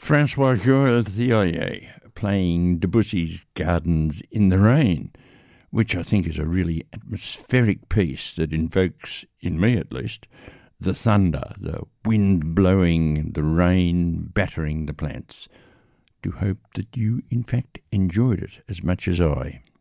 Francois Joël Thiollier playing Debussy's Gardens in the Rain, which I think is a really atmospheric piece that invokes, in me at least, the thunder, the wind blowing, the rain battering the plants. Do hope that you, in fact, enjoyed it as much as I.